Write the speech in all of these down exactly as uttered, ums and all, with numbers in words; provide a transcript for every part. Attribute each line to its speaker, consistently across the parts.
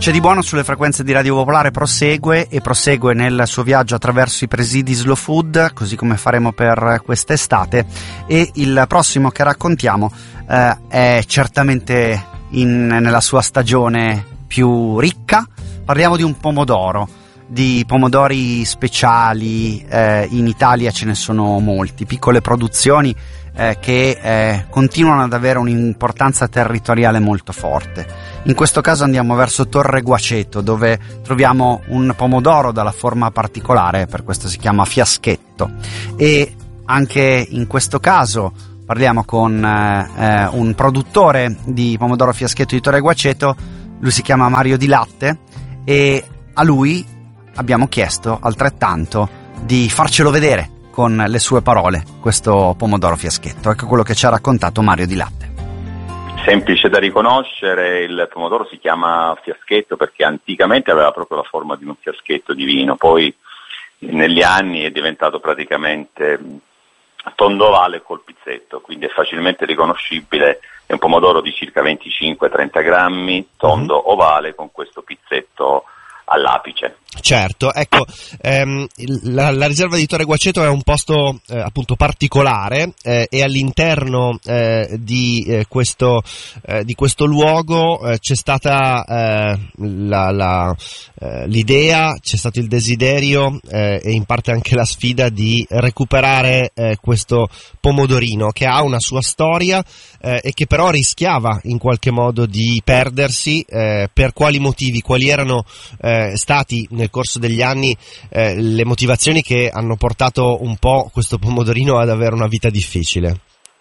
Speaker 1: C'è di buono sulle frequenze di Radio Popolare, prosegue e prosegue nel suo viaggio attraverso i presidi Slow Food, così come faremo per quest'estate, e il prossimo che raccontiamo eh, è certamente in, nella sua stagione più ricca. Parliamo di un pomodoro, di pomodori speciali. Eh, in Italia ce ne sono molti, piccole produzioni eh, che eh, continuano ad avere un'importanza territoriale molto forte. In questo caso andiamo verso Torre Guaceto, dove troviamo un pomodoro dalla forma particolare, per questo si chiama fiaschetto, e anche in questo caso parliamo con eh, un produttore di pomodoro fiaschetto di Torre Guaceto. Lui si chiama Mario Di Latte e a lui abbiamo chiesto altrettanto di farcelo vedere con le sue parole questo pomodoro fiaschetto. Ecco quello che ci ha raccontato Mario Di Latte.
Speaker 2: Semplice da riconoscere, il pomodoro si chiama fiaschetto perché anticamente aveva proprio la forma di un fiaschetto di vino, poi negli anni è diventato praticamente tondo ovale col pizzetto, quindi è facilmente riconoscibile. È un pomodoro di circa venticinque trenta grammi, tondo ovale con questo pizzetto all'apice.
Speaker 3: Certo, ecco, ehm, la, la riserva di Torre Guaceto è un posto eh, appunto particolare eh, e all'interno eh, di, eh, questo, eh, di questo luogo eh, c'è stata eh, la, la, eh, l'idea, c'è stato il desiderio eh, e in parte anche la sfida di recuperare eh, questo pomodorino che ha una sua storia eh, e che però rischiava in qualche modo di perdersi. Eh, per quali motivi? Quali erano eh, stati nel corso degli anni eh, le motivazioni che hanno portato un po' questo pomodorino ad avere una vita difficile?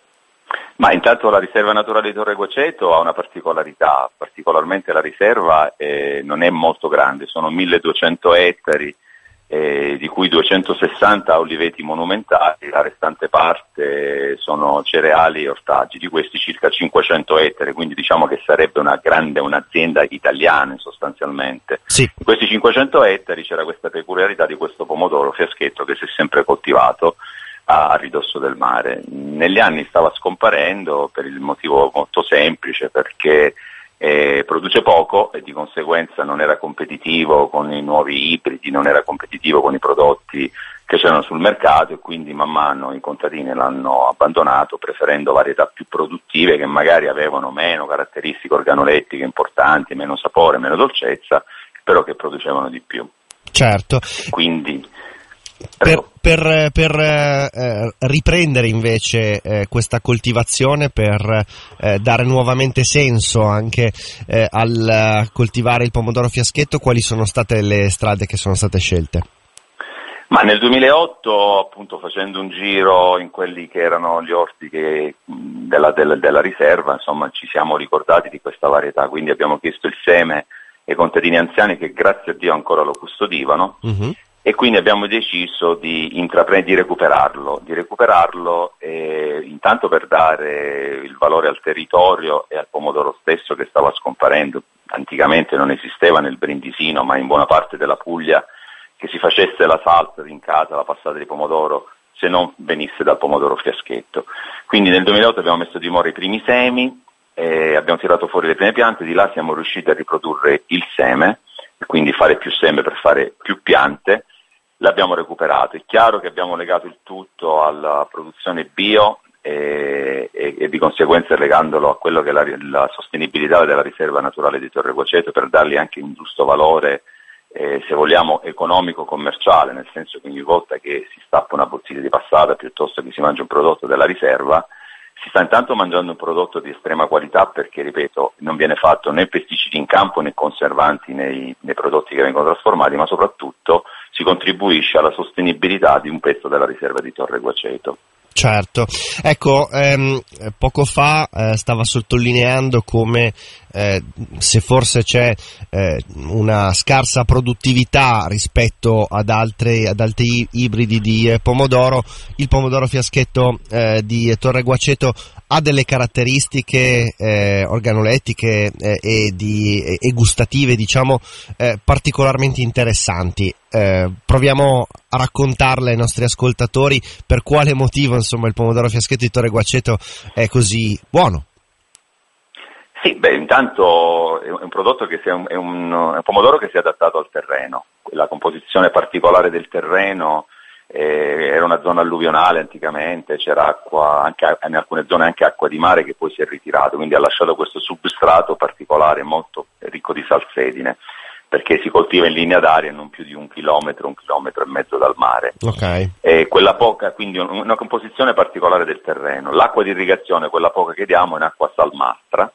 Speaker 2: Ma intanto la riserva naturale di Torre Guaceto ha una particolarità, particolarmente la riserva eh, non è molto grande, sono milleduecento ettari, eh, di cui duecentosessanta oliveti monumentali, la restante parte sono cereali e ortaggi, di questi circa cinquecento ettari, quindi diciamo che sarebbe una grande, un'azienda italiana sostanzialmente.
Speaker 3: Sì.
Speaker 2: In questi cinquecento ettari c'era questa peculiarità di questo pomodoro fiaschetto che si è sempre coltivato a, a ridosso del mare. Negli anni stava scomparendo per il motivo molto semplice, perché Eh, produce poco e di conseguenza non era competitivo con i nuovi ibridi, non era competitivo con i prodotti che c'erano sul mercato, e quindi man mano i contadini l'hanno abbandonato preferendo varietà più produttive che magari avevano meno caratteristiche organolettiche importanti, meno sapore, meno dolcezza, però che producevano di più.
Speaker 3: Certo.
Speaker 2: Quindi
Speaker 3: Per, per, per eh, riprendere invece eh, questa coltivazione, per eh, dare nuovamente senso anche eh, al coltivare il pomodoro fiaschetto, quali sono state le strade che sono state scelte?
Speaker 2: Ma nel duemilaotto, appunto, facendo un giro in quelli che erano gli orti che, della, della, della riserva, insomma, ci siamo ricordati di questa varietà, quindi abbiamo chiesto il seme ai contadini anziani che grazie a Dio ancora lo custodivano. Uh-huh. E quindi abbiamo deciso di intraprendere, di recuperarlo, di recuperarlo eh, intanto per dare il valore al territorio e al pomodoro stesso che stava scomparendo. Anticamente non esisteva nel Brindisino, ma in buona parte della Puglia, che si facesse la salsa in casa, la passata di pomodoro, se non venisse dal pomodoro fiaschetto. Quindi nel duemilaotto abbiamo messo a dimora i primi semi, eh, abbiamo tirato fuori le prime piante, di là siamo riusciti a riprodurre il seme, e quindi fare più seme per fare più piante. L'abbiamo recuperato. È chiaro che abbiamo legato il tutto alla produzione bio e, e, e di conseguenza legandolo a quello che è la, la sostenibilità della riserva naturale di Torre Guaceto, per dargli anche un giusto valore, eh, se vogliamo, economico-commerciale, nel senso che ogni volta che si stappa una bottiglia di passata piuttosto che si mangia un prodotto della riserva, si sta intanto mangiando un prodotto di estrema qualità, perché, ripeto, non viene fatto né pesticidi in campo né conservanti nei, nei prodotti che vengono trasformati, ma soprattutto si contribuisce alla sostenibilità di un pezzo della riserva di Torre Guaceto.
Speaker 3: Certo, ecco, ehm, poco fa eh, stava sottolineando come eh, se forse c'è eh, una scarsa produttività rispetto ad altri, ad altri ibridi di eh, pomodoro, il pomodoro fiaschetto eh, di Torre Guaceto ha delle caratteristiche eh, organolettiche eh, e, di, e, e gustative, diciamo, eh, particolarmente interessanti. Eh, proviamo a raccontarle ai nostri ascoltatori per quale motivo, insomma, il pomodoro fiaschetto di Torre Guaceto è così buono.
Speaker 2: Sì, beh, intanto è un prodotto che sia un, è, un, è un pomodoro che si è adattato al terreno. La composizione particolare del terreno eh, era una zona alluvionale anticamente, c'era acqua, anche in alcune zone anche acqua di mare che poi si è ritirato, quindi ha lasciato questo substrato particolare molto ricco di salsedine, perché si coltiva in linea d'aria non più di un chilometro, un chilometro e mezzo dal mare.
Speaker 3: Ok.
Speaker 2: E quella poca, quindi una composizione particolare del terreno. L'acqua di irrigazione, quella poca che diamo, è un'acqua salmastra.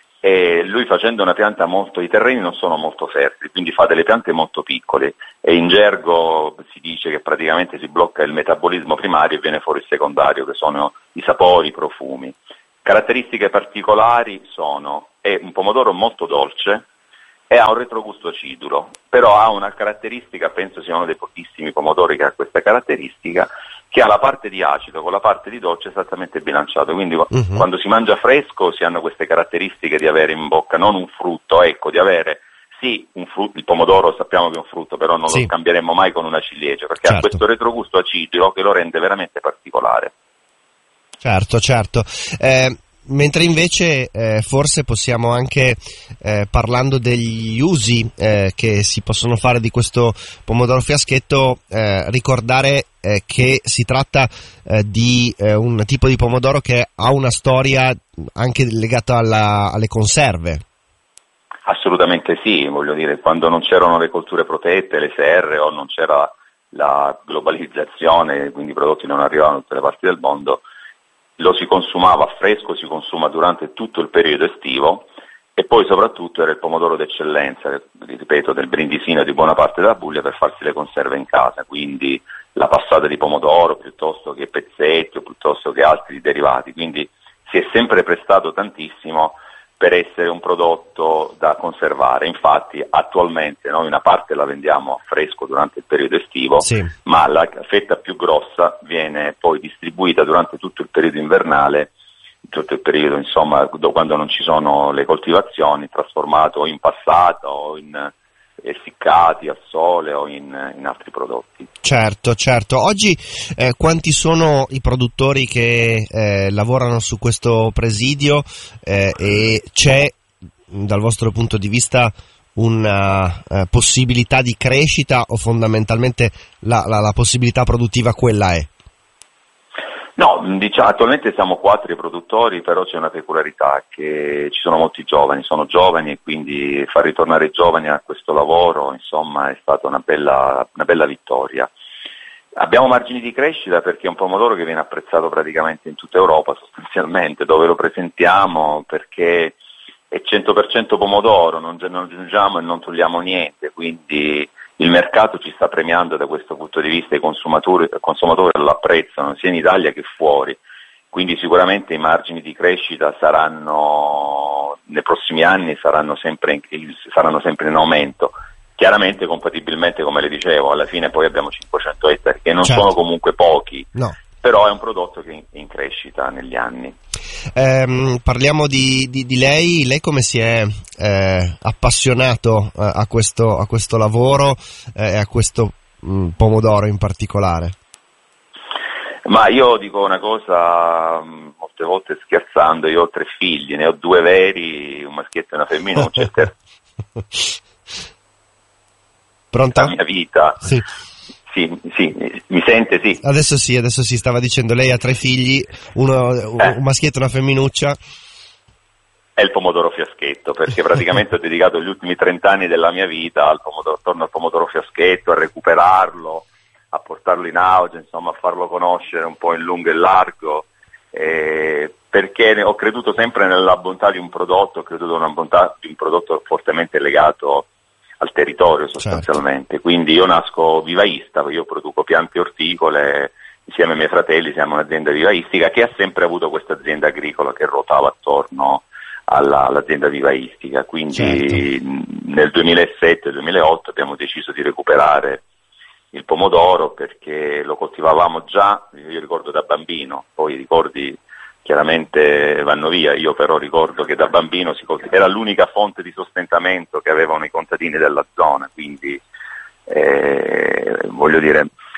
Speaker 2: E lui, facendo una pianta molto, i terreni non sono molto fertili, quindi fa delle piante molto piccole e in gergo si dice che praticamente si blocca il metabolismo primario e viene fuori il secondario, che sono i sapori, i profumi. Caratteristiche particolari sono: è un pomodoro molto dolce e ha un retrogusto acidulo, però ha una caratteristica, penso sia uno dei pochissimi pomodori che ha questa caratteristica, che ha la parte di acido con la parte di dolce esattamente bilanciato, quindi uh-huh. quando si mangia fresco si hanno queste caratteristiche di avere in bocca non un frutto, ecco, di avere sì un frutto, il pomodoro sappiamo che è un frutto, però non sì. lo scambieremmo mai con una ciliegia, perché certo. ha questo retrogusto acidulo che lo rende veramente particolare.
Speaker 3: Certo, certo. Eh... Mentre invece eh, forse possiamo anche, eh, parlando degli usi eh, che si possono fare di questo pomodoro fiaschetto, eh, ricordare eh, che si tratta eh, di eh, un tipo di pomodoro che ha una storia anche legata alla, alle conserve.
Speaker 2: Assolutamente sì, voglio dire, quando non c'erano le colture protette, le serre, o non c'era la globalizzazione, quindi i prodotti non arrivavano da tutte le parti del mondo, lo si consumava fresco, si consuma durante tutto il periodo estivo e poi soprattutto era il pomodoro d'eccellenza, ripeto, del Brindisino e di buona parte della Puglia per farsi le conserve in casa, quindi la passata di pomodoro piuttosto che pezzetti o piuttosto che altri derivati, quindi si è sempre prestato tantissimo per essere un prodotto da conservare. Infatti attualmente noi una parte la vendiamo a fresco durante il periodo estivo, sì. ma la fetta più grossa viene poi distribuita durante tutto il periodo invernale, tutto il periodo insomma quando non ci sono le coltivazioni, trasformato in passata o in essiccati al sole o in, in altri prodotti.
Speaker 3: Certo, certo. Oggi eh, quanti sono i produttori che eh, lavorano su questo presidio eh, e c'è dal vostro punto di vista una eh, possibilità di crescita o fondamentalmente la, la, la possibilità produttiva quella è?
Speaker 2: No, diciamo, attualmente siamo quattro i produttori, però c'è una peculiarità, che ci sono molti giovani, sono giovani e quindi far ritornare i giovani a questo lavoro, insomma, è stata una bella, una bella vittoria. Abbiamo margini di crescita perché è un pomodoro che viene apprezzato praticamente in tutta Europa sostanzialmente, dove lo presentiamo, perché è cento per cento pomodoro, non, non aggiungiamo e non togliamo niente, quindi il mercato ci sta premiando da questo punto di vista, i consumatori, i consumatori lo apprezzano sia in Italia che fuori, quindi sicuramente i margini di crescita saranno, nei prossimi anni saranno sempre in, saranno sempre in aumento, chiaramente compatibilmente, come le dicevo, alla fine poi abbiamo cinquecento ettari, che non certo. sono comunque pochi, no. però è un prodotto che è in crescita negli anni.
Speaker 3: Eh, parliamo di, di, di lei, lei come si è eh, appassionato a, a, questo, a questo lavoro e eh, a questo mh, pomodoro in particolare?
Speaker 2: Ma io dico una cosa, molte volte scherzando, io ho tre figli, ne ho due veri, un maschietto e una femminuccia, e ter-
Speaker 3: Pronta?
Speaker 2: La mia vita.
Speaker 3: Sì.
Speaker 2: Sì, sì, mi sente, sì.
Speaker 3: Adesso sì, adesso sì, stava dicendo, lei ha tre figli, uno, eh. un maschietto e una femminuccia.
Speaker 2: È il pomodoro fiaschetto, perché praticamente ho dedicato gli ultimi trent'anni della mia vita al pomodoro, attorno al pomodoro fiaschetto, a recuperarlo, a portarlo in auge, insomma a farlo conoscere un po' in lungo e largo, eh, perché ho creduto sempre nella bontà di un prodotto, ho creduto nella bontà di un prodotto fortemente legato al territorio sostanzialmente, certo. Quindi io nasco vivaista, io produco piante orticole, insieme ai miei fratelli siamo un'azienda vivaistica che ha sempre avuto questa azienda agricola che ruotava attorno alla, all'azienda vivaistica, quindi certo. Nel duemilasette duemilaotto abbiamo deciso di recuperare il pomodoro perché lo coltivavamo già, io ricordo da bambino, poi i ricordi chiaramente vanno via, io però ricordo che da bambino si coltiv- era l'unica fonte di sostentamento che avevano i contadini della zona, quindi eh, voglio dire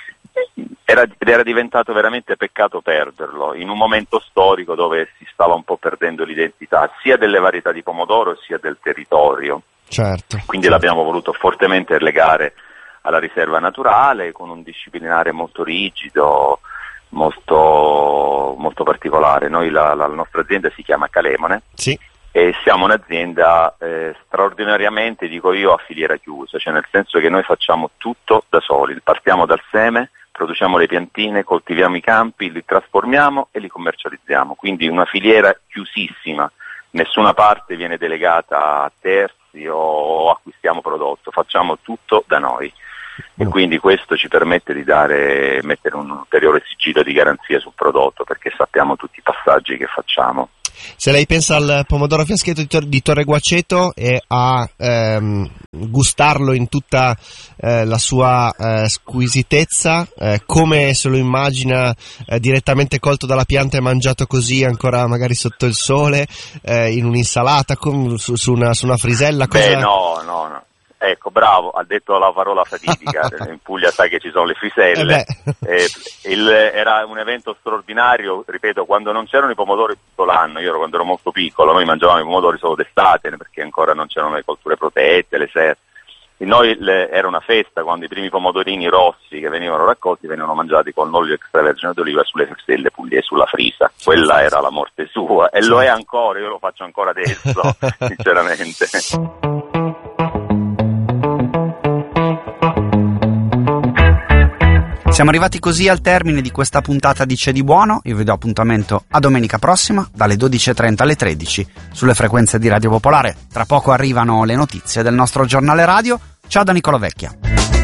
Speaker 2: era, era diventato veramente peccato perderlo, in un momento storico dove si stava un po' perdendo l'identità sia delle varietà di pomodoro sia del territorio.
Speaker 3: Certo.
Speaker 2: Quindi
Speaker 3: certo.
Speaker 2: l'abbiamo voluto fortemente legare alla riserva naturale con un disciplinare molto rigido, molto, molto particolare. Noi la, la nostra azienda si chiama Calemone.
Speaker 3: Sì.
Speaker 2: E siamo un'azienda eh, straordinariamente, dico io, a filiera chiusa, cioè nel senso che noi facciamo tutto da soli, partiamo dal seme, produciamo le piantine, coltiviamo i campi, li trasformiamo e li commercializziamo, quindi una filiera chiusissima, nessuna parte viene delegata a terzi o acquistiamo prodotto, facciamo tutto da noi. E quindi questo ci permette di dare, mettere un ulteriore sigillo di garanzia sul prodotto, perché sappiamo tutti i passaggi che facciamo.
Speaker 3: Se lei pensa al pomodoro fiaschetto di, Tor- di Torre Guaceto e a ehm, gustarlo in tutta eh, la sua eh, squisitezza, eh, come se lo immagina eh, direttamente colto dalla pianta e mangiato così ancora magari sotto il sole, eh, in un'insalata, con, su, su, una, su una frisella? Cosa...
Speaker 2: Beh no, no, no. Ecco, bravo, ha detto la parola fatidica, in Puglia sai che ci sono le friselle, eh il, era un evento straordinario, ripeto, quando non c'erano i pomodori tutto l'anno, io ero, quando ero molto piccolo, noi mangiavamo i pomodori solo d'estate, perché ancora non c'erano le colture protette, le serre, e noi le, era una festa quando i primi pomodorini rossi che venivano raccolti venivano mangiati con l'olio extravergine d'oliva sulle friselle pugliesi, sulla frisa, quella era la morte sua, e lo è ancora, io lo faccio ancora adesso, sinceramente.
Speaker 1: Siamo arrivati così al termine di questa puntata di C'è di buono. Io vi do appuntamento a domenica prossima dalle dodici e trenta alle tredici sulle frequenze di Radio Popolare. Tra poco arrivano le notizie del nostro giornale radio. Ciao da Nicola Vecchia.